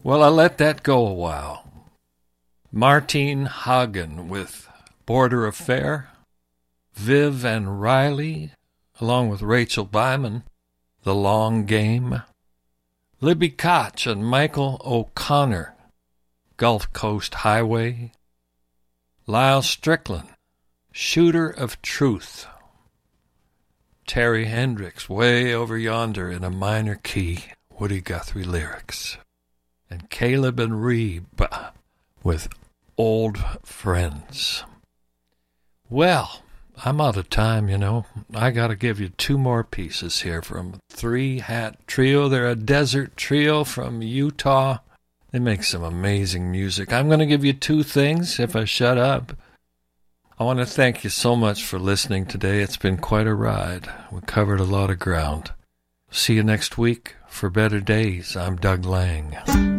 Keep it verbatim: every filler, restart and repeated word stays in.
Well, I let that go a while. Martine Hagen with Border Affair. Viv and Riley, along with Rachel Byman, The Long Game. Libby Koch and Michael O'Connor, Gulf Coast Highway. Lyle Strickland, Shooter of Truth. Terry Hendricks, Way Over Yonder in a Minor Key, Woody Guthrie lyrics. And Caleb and Reeb with Old Friends. Well, I'm out of time, you know. I got to give you two more pieces here from Three Hat Trio. They're a desert trio from Utah. They make some amazing music. I'm going to give you two things if I shut up. I want to thank you so much for listening today. It's been quite a ride. We covered a lot of ground. See you next week for Better Days. I'm Doug Lang.